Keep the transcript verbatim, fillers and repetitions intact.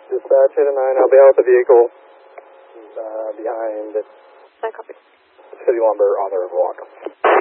Dispatch eight nine, I'll be out with the vehicle uh, behind I copy. City Lumber on the Riverwalk.